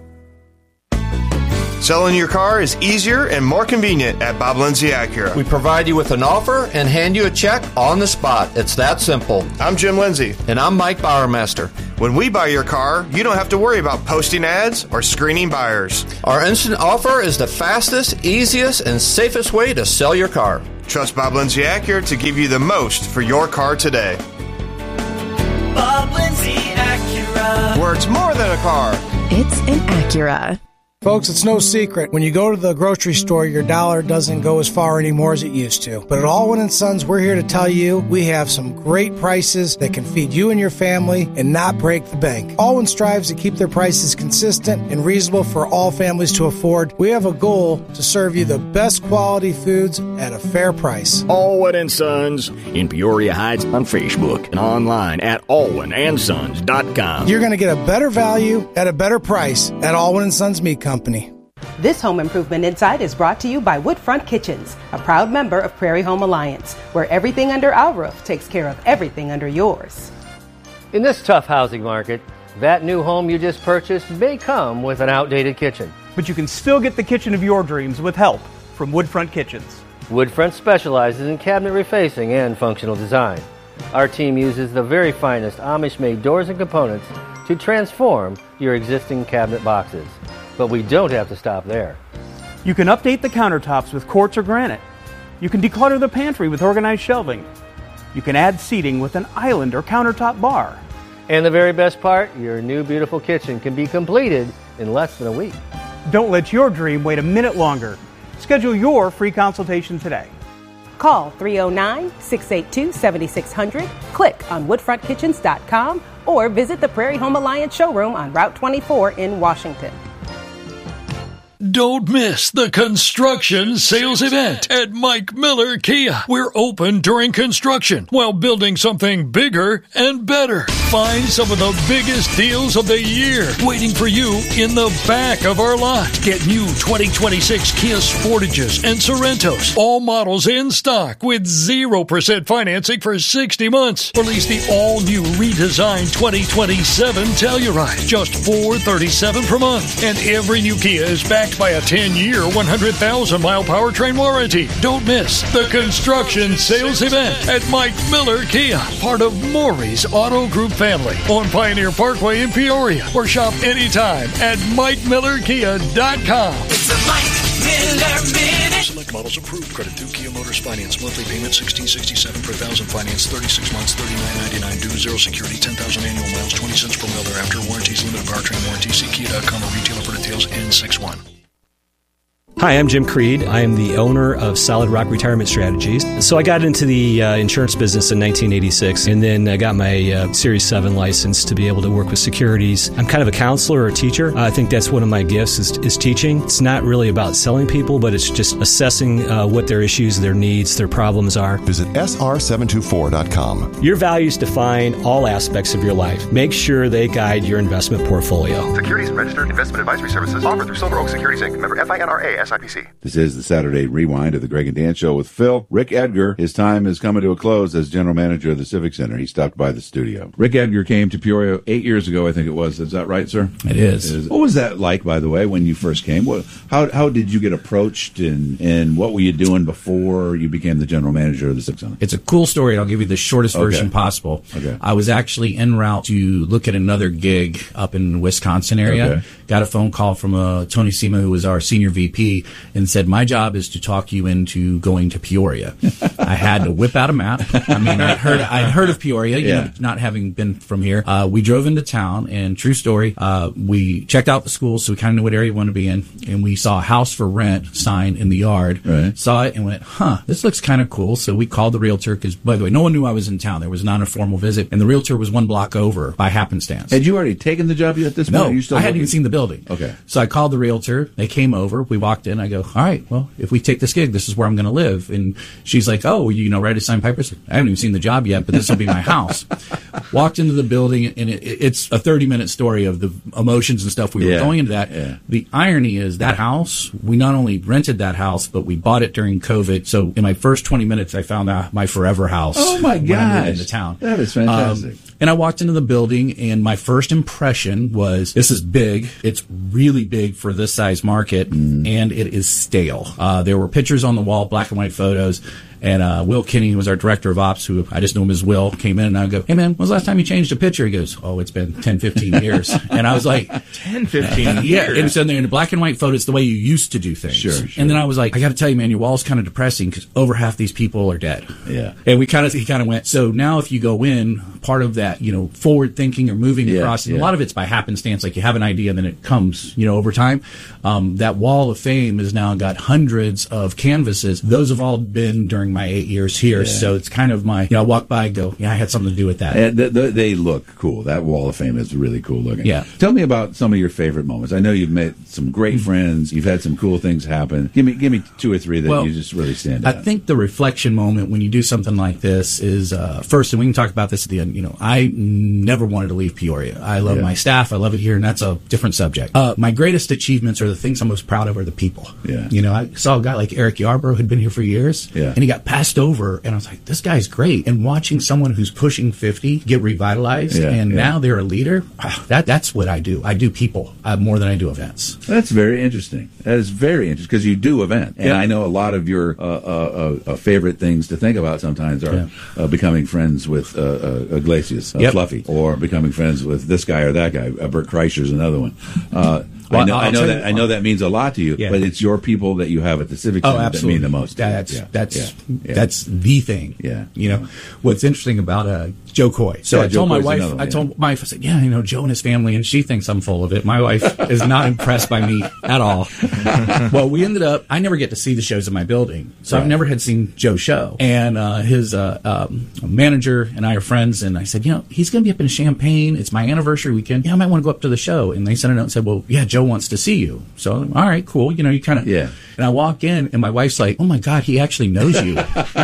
Selling your car is easier and more convenient at Bob Lindsay Acura. We provide you with an offer and hand you a check on the spot. It's that simple. I'm Jim Lindsay. And I'm Mike Bowermaster. When we buy your car, you don't have to worry about posting ads or screening buyers. Our instant offer is the fastest, easiest, and safest way to sell your car. Trust Bob Lindsay Acura to give you the most for your car today. Bob Lindsay Acura. Where it's more than a car. It's an Acura. Folks, it's no secret. When you go to the grocery store, your dollar doesn't go as far anymore as it used to. But at Allwyn and Sons, we're here to tell you we have some great prices that can feed you and your family and not break the bank. Allwyn strives to keep their prices consistent and reasonable for all families to afford. We have a goal to serve you the best quality foods at a fair price. Allwyn and Sons in Peoria Heights on Facebook and online at allwyn and sons dot com. You're going to get a better value at a better price at Allwyn and Sons Meat Company. This Home Improvement Insight is brought to you by Woodfront Kitchens, a proud member of Prairie Home Alliance, where everything under our roof takes care of everything under yours. In this tough housing market, that new home you just purchased may come with an outdated kitchen. But you can still get the kitchen of your dreams with help from Woodfront Kitchens. Woodfront specializes in cabinet refacing and functional design. Our team uses the very finest Amish-made doors and components to transform your existing cabinet boxes. But we don't have to stop there. You can update the countertops with quartz or granite. You can declutter the pantry with organized shelving. You can add seating with an island or countertop bar. And the very best part, your new beautiful kitchen can be completed in less than a week. Don't let your dream wait a minute longer. Schedule your free consultation today. Call three oh nine, six eight two, seven six zero zero, click on woodfront kitchens dot com, or visit the Prairie Home Alliance showroom on Route twenty-four in Washington. Don't miss the construction sales event at Mike Miller Kia. We're open during construction while building something bigger and better. Find some of the biggest deals of the year waiting for you in the back of our lot. Get new twenty twenty-six Kia Sportages and Sorrentos, all models in stock with zero percent financing for sixty months. Release the all-new redesigned twenty twenty-seven Telluride, just four hundred thirty-seven dollars per month. And every new Kia is backed by a ten-year, one hundred thousand mile powertrain warranty. Don't miss the construction sales event at Mike Miller Kia, part of Maury's Auto Group family on Pioneer Parkway in Peoria, or shop anytime at mike miller kia dot com. It's a Mike Miller Minute. Select models approved. Credit through Kia Motors Finance. Monthly payment sixteen sixty-seven per thousand. Finance thirty-six months, thirty-nine ninety-nine. Due zero security, ten thousand annual miles, twenty cents per mile thereafter. Warranties limited powertrain warranty. See kia dot com or retailer for details. N sixty-one. Hi, I'm Jim Creed. I am the owner of Solid Rock Retirement Strategies. So I got into the uh, insurance business in nineteen eighty-six, and then I got my uh, Series seven license to be able to work with securities. I'm kind of a counselor or a teacher. I think that's one of my gifts is, is teaching. It's not really about selling people, but it's just assessing uh, what their issues, their needs, their problems are. Visit S R seven two four dot com. Your values define all aspects of your life. Make sure they guide your investment portfolio. Securities and registered investment advisory services offered through Silver Oak Securities Incorporated. Member F I N R A S I P C. This is the Saturday Rewind of the Greg and Dan Show with Phil. Rick Edgar, his time is coming to a close as general manager of the Civic Center. He stopped by the studio. Rick Edgar came to Peoria eight years ago, I think it was. Is that right, sir? It is. It is. What was that like, by the way, when you first came? What, how how did you get approached, and, and what were you doing before you became the general manager of the Civic Center? It's a cool story. I'll give you the shortest Okay. version possible. Okay. I was actually en route to look at another gig up in the Wisconsin area. Okay. Got a phone call from uh, Tony Sema, who was our senior V P. me and said, my job is to talk you into going to Peoria. I had to whip out a map. I mean, I'd heard, I'd heard of Peoria, you Yeah. know, not having been from here. Uh, we drove into town, and true story, uh, we checked out the school, so we kind of knew what area we wanted to be in, and we saw a house for rent sign in the yard. Right. Saw it and went, huh, this looks kind of cool. So we called the realtor, because, by the way, no one knew I was in town. There was not a formal visit, and the realtor was one block over by happenstance. Had you already taken the job at this No, point? Are you still I hadn't looking? even seen the building. Okay. So I called the realtor. They came over. We walked in. I go, all right, well, if we take this gig, this is where I'm going to live. And she's like, oh, you know, ready to sign papers? I haven't even seen the job yet, but this will be my house. Walked into the building, and it, it's a thirty-minute story of the emotions and stuff we Yeah. were going into that. Yeah. The irony is that house, we not only rented that house, but we bought it during COVID. So in my first twenty minutes, I found out my forever house. Oh, my when I moved gosh. into town. That is fantastic. Um, and I walked into the building, and my first impression was, this is big. It's really big for this size market, Mm. and it is stale. Uh, there were pictures on the wall, black and white photos. And uh, Will Kinney, who was our director of ops, who I just know him as Will, came in, and I go, hey, man, when's the last time you changed a picture? He goes, oh, it's been ten, fifteen years. And I was like, ten, fifteen yeah. years. And it's in there in a black and white photo. It's the way you used to do things. Sure, sure. And then I was like, I got to tell you, man, your wall's kind of depressing because over half these people are dead. Yeah. And we kind of, he kind of went, so now if you go in, part of that, you know, forward thinking or moving Yeah, across, and yeah. a lot of it's by happenstance, like you have an idea and then it comes, you know, over time. Um, that wall of fame has now got hundreds of canvases. Those have all been during my eight years here. Yeah. So it's kind of my, you know, I walk by and go, yeah, I had something to do with that. And th- th- they look cool. That Wall of Fame is really cool looking. Yeah. Tell me about some of your favorite moments. I know you've met some great friends. You've had some cool things happen. Give me, give me two or three that Well, you just really stand I out. think the reflection moment when you do something like this is uh, first, and we can talk about this at the end. You know, I never wanted to leave Peoria. I love Yeah. my staff. I love it here, and that's a different subject. Uh, my greatest achievements are the things I'm most proud of are the people. Yeah. You know, I saw a guy like Eric Yarbrough who'd been here for years, Yeah. and he got passed over, and I was like, this guy's great. And watching someone who's pushing fifty get revitalized, Yeah, and yeah. now they're a leader. ah, That that's what I do. I do people uh, more than I do events. That's very interesting. That is very interesting because you do event, and Yeah. I know a lot of your uh, uh, uh, favorite things to think about sometimes are uh, becoming friends with uh, uh, Iglesias, uh, Yep. Fluffy, or becoming friends with this guy or that guy. Uh, Bert Kreischer's another one. Uh, Well, I know, I'll I know tell that you- I know that means a lot to you, Yeah. but it's your people that you have at the Civic Oh, Center that absolutely. mean the most. to you. That's Yeah. that's Yeah. Yeah. that's the thing. Yeah. You know what's interesting about uh, Joe Coy. So Yeah, I Joe told my Coy's wife. another one, I yeah. told my wife. I said, "Yeah, you know, Joe and his family," and she thinks I'm full of it. My wife is not impressed by me at all. Well, we ended up. I never get to see the shows in my building, so I've Right. never had seen Joe's show. And uh, his uh, um, manager and I are friends, and I said, you know, he's going to be up in Champaign. It's my anniversary weekend. Yeah, I might want to go up to the show. And they sent a note and said, well, yeah, Joe wants to see you. So, all right, cool. You know, you kind of Yeah. And I walk in, and my wife's like, "Oh my God, he actually knows you."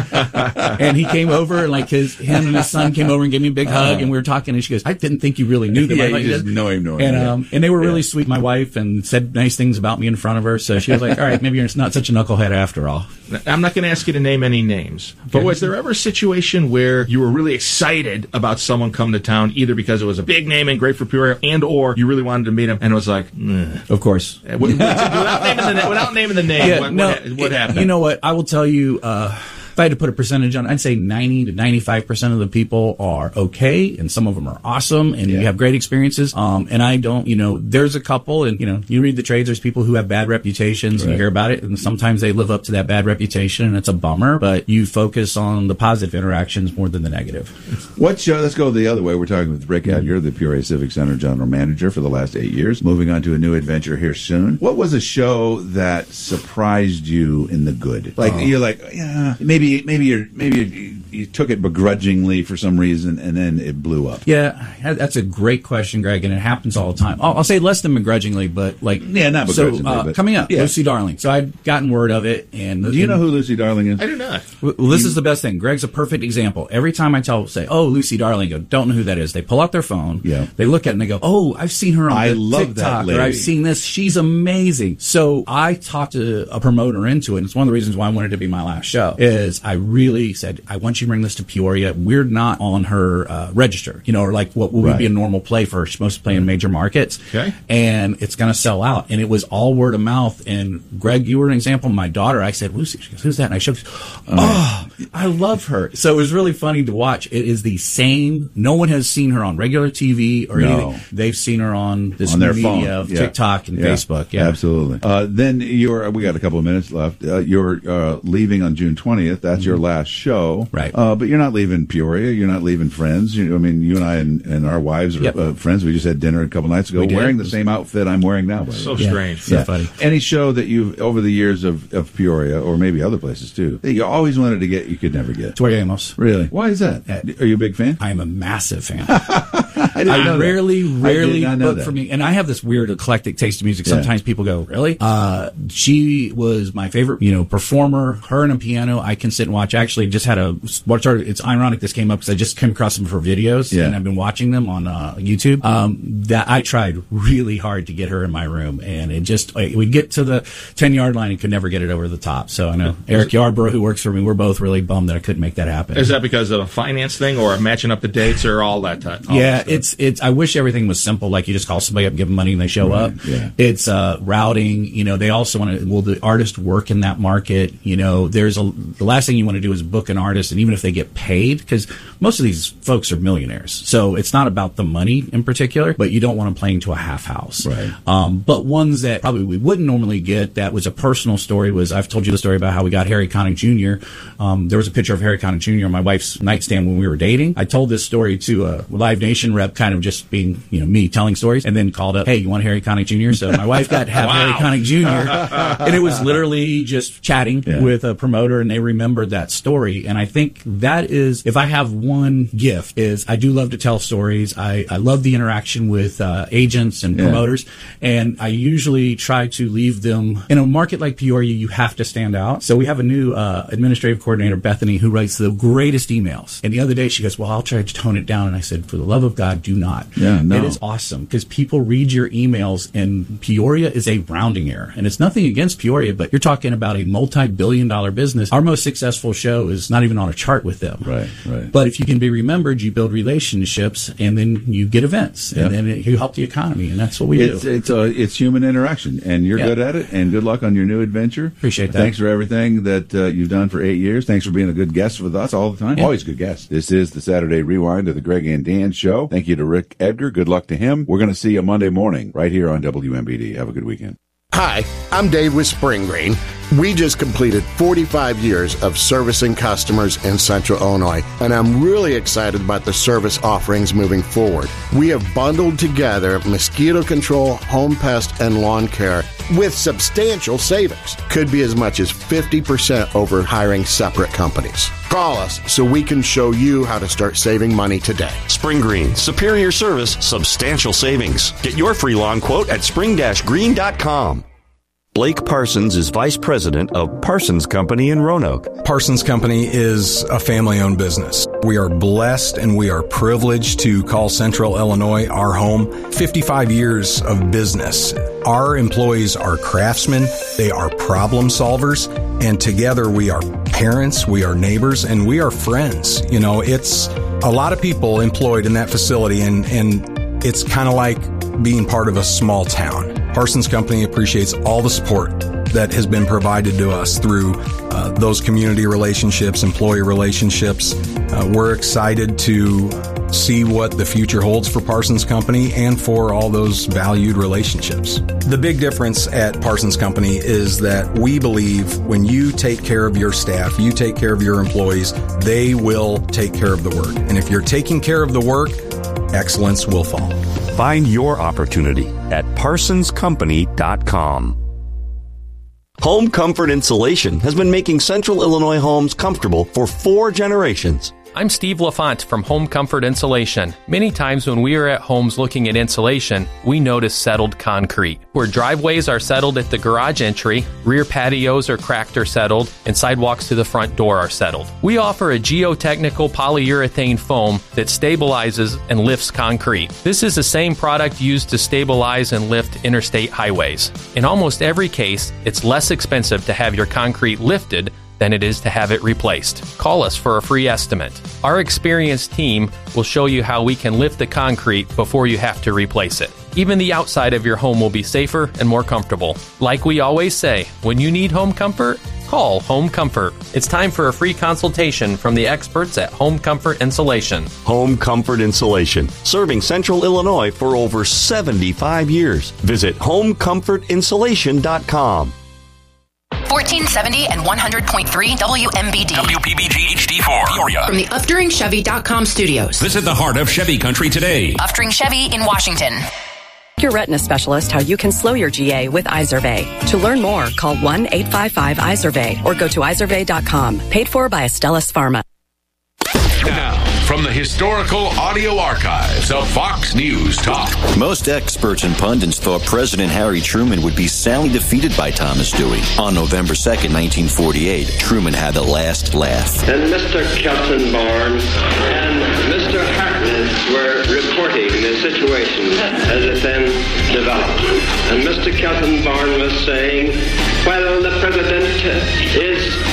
And he came over, and like his him and his son came over and gave me a big hug, and we were talking, and she goes, "I didn't think you really knew them." Yeah, I'm like, you just know him, know him. And yeah. um, and they were really Yeah. sweet, my wife, and said nice things about me in front of her. So she was like, "All right, maybe you're not such a knucklehead after all." I'm not going to ask you to name any names, but Okay. was there ever a situation where you were really excited about someone coming to town, either because it was a big name and great for Peoria, and or you really wanted to meet him, and it was like, "Nah." Of course. Uh, what- without, naming the, na- without naming the name, Yeah, what, no, what, what happened? You know what? I will tell you, uh, if I had to put a percentage on it, I'd say ninety to ninety-five percent of the people are okay, and some of them are awesome, and you have great experiences. Um, and I don't, you know, there's a couple, and, you know, you read the trades, there's people who have bad reputations, and you Right. hear about it, and sometimes they live up to that bad reputation, and it's a bummer, but you focus on the positive interactions more than the negative. What show? Let's go the other way. We're talking with Rick Ad. You're the Peoria Civic Center general manager for the last eight years. Moving on to a new adventure here soon. What was a show that surprised you in the good? Like Oh. you're like, yeah, maybe maybe you're maybe you, you took it begrudgingly for some reason, and then it blew up. Yeah, that's a great question, Greg, and it happens all the time. I'll, I'll say less than begrudgingly, but like, Yeah, not so begrudgingly, uh, but- coming up, yeah. Lucy Darling. So I'd gotten word of it, and Do you know who Lucy Darling is? I do not. Well, this is the best thing. Greg's a perfect example. Every time I tell, say, "Oh, Lucy Darling," go, "Don't know who that is." They pull out their phone. Yeah. They look at it and they go, "Oh, I've seen her on I the love that TikTok, lady. or I've seen this. She's amazing." So I talked to a promoter into it. And it's one of the reasons why I wanted it to be my last show. Is is I really said, I want you to bring this to Peoria. We're not on her uh, register, you know, or like what would Right. be a normal play for her. She's supposed to play in major markets. Okay. And it's going to sell out. And it was all word of mouth. And Greg, you were an example. My daughter, I said, Lucy, she goes, who's that? And I showed, oh, I love her. So it was really funny to watch. It is the same. No one has seen her on regular T V or No. anything. They've seen her on this on their media phone, of Yeah. TikTok and Yeah. Facebook. Yeah. Absolutely. Uh, then you're. We got a couple of minutes left. Uh, you're uh, leaving on June twentieth. That's your last show, Right. Uh, but you're not leaving Peoria. You're not leaving Friends. You, I mean, you and I and, and our wives are Yep. uh, friends. We just had dinner a couple nights ago, We did. wearing the same outfit I'm wearing now. By the So way. strange. So funny. Any show that you've over the years of, of Peoria, or maybe other places too, that you always wanted to get, you could never get. Tori Amos. Really? Why is that? Are you a big fan? I am a massive fan. I, didn't I know that. rarely, I did rarely not know book that. for me, and I have this weird eclectic taste of music. Yeah. Sometimes people go, "Really?" Uh, she was my favorite, you know, performer. Her and a piano, I can sit and watch. I actually just had a. What started? It's ironic this came up because I just came across them for videos, Yeah. and I've been watching them on uh, YouTube. Um, that I tried really hard to get her in my room, and it just like, we'd get to the ten yard line and could never get it over the top. So I know Eric Yarborough, who works for me, we're both really bummed that I couldn't make that happen. Is that because of a finance thing or matching up the dates or all that type? all Yeah, that stuff? it's it's. I wish everything was simple. Like you just call somebody up, give them money, and they show Right, up. yeah. It's uh, routing. You know, they also want to. Will the artist work in that market? You know, there's a. The last thing you want to do is book an artist, and even if they get paid, because most of these folks are millionaires, so it's not about the money in particular. But you don't want them playing to a half house. Right. Um, but ones that probably we wouldn't normally get. That was a personal story. Was I've told you the story about how we got Harry Connick Junior Um, there was a picture of Harry Connick Junior on my wife's nightstand when we were dating. I told this story to a Live Nation rep, kind of just being, you know, me telling stories, and then called up, hey, you want Harry Connick Junior? So my wife got to have Harry Connick Junior And it was literally just chatting Yeah. with a promoter, and they remembered that story. And I think that is, if I have one gift, is I do love to tell stories. I, I love the interaction with uh, agents and Yeah. promoters, and I usually try to leave them, in a market like Peoria, you have to stand out. So we have a new uh, administrative coordinator, Bethany, who writes the greatest emails. And the other day she goes, well, I'll try to tone it down. And I said, for the love of God, do not. Yeah, no. It is awesome because people read your emails, and Peoria is a rounding error. And it's nothing against Peoria, but you're talking about a multi-billion dollar business. Our most successful show is not even on a chart with them. Right, right. But if you can be remembered, you build relationships, and then you get events, Yeah. and then it, you help the economy, and that's what we It's do. it's uh, it's human interaction, and you're Yeah. good at it. And good luck on your new adventure. Appreciate that. Thanks for everything that uh, you've done for eight years. Thanks for being a good guest with us all the time. Yeah. Always a good guest. This is the Saturday Rewind of the Greg and Dan Show. Thank you to Rick Edgar. Good luck to him. We're going to see you Monday morning right here on W M B D. Have a good weekend. Hi, I'm Dave with Spring Green. We just completed forty-five years of servicing customers in Central Illinois, and I'm really excited about the service offerings moving forward. We have bundled together mosquito control, home pest, and lawn care with substantial savings. Could be as much as fifty percent over hiring separate companies. Call us so we can show you how to start saving money today. Spring Green, superior service, substantial savings. Get your free lawn quote at spring green dot com. Blake Parsons is vice president of Parsons Company in Roanoke. Parsons Company is a family-owned business. We are blessed and we are privileged to call Central Illinois our home. fifty-five years of business. Our employees are craftsmen, they are problem solvers, and together we are parents, we are neighbors, and we are friends. You know, it's a lot of people employed in that facility, and, and it's kind of like being part of a small town. Parsons Company appreciates all the support that has been provided to us through uh, those community relationships, employee relationships. Uh, we're excited to see what the future holds for Parsons Company and for all those valued relationships. The big difference at Parsons Company is that we believe when you take care of your staff, you take care of your employees, they will take care of the work. And if you're taking care of the work, excellence will follow. Find your opportunity at parsons company dot com. Home Comfort Insulation has been making Central Illinois homes comfortable for four generations. I'm Steve LaFont from Home Comfort Insulation. Many times when we are at homes looking at insulation, we notice settled concrete. Where driveways are settled at the garage entry, rear patios are cracked or settled, and sidewalks to the front door are settled. We offer a geotechnical polyurethane foam that stabilizes and lifts concrete. This is the same product used to stabilize and lift interstate highways. In almost every case, it's less expensive to have your concrete lifted than it is to have it replaced. Call us for a free estimate. Our experienced team will show you how we can lift the concrete before you have to replace it. Even the outside of your home will be safer and more comfortable. Like we always say, when you need home comfort, call Home Comfort. It's time for a free consultation from the experts at Home Comfort Insulation. Home Comfort Insulation, serving Central Illinois for over seventy-five years. Visit home comfort insulation dot com. fourteen seventy and one hundred point three W M B D. W P B G H D four, Peoria. From the Upduring Chevy dot com studios. Visit the heart of Chevy country today. Upduring Chevy in Washington. Your retina specialist how you can slow your G A with Izervay. To learn more, call one eight five five Izervay or go to izervay dot com. Paid for by Astellas Pharma. Now, from the historical audio archives of Fox News Talk. Most experts and pundits thought President Harry Truman would be soundly defeated by Thomas Dewey. On November second, nineteen forty-eight, Truman had the last laugh. And Mister Kelton-Barn and Mister Harkness were reporting the situation as it then developed. And Mister Kelton-Barn was saying, well, the president is